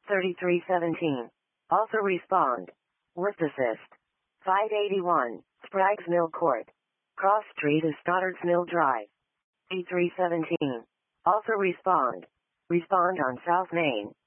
3317. Also respond. Worth assist. 581. Sprague's Mill Court. Cross Street is Stoddard's Mill Drive. E317. Also respond. Respond on South Main.